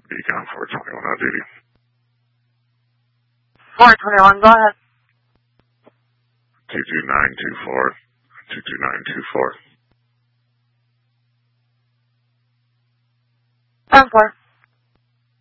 Econ 421 on duty. 421, go ahead. 22924. 22924. 10-4.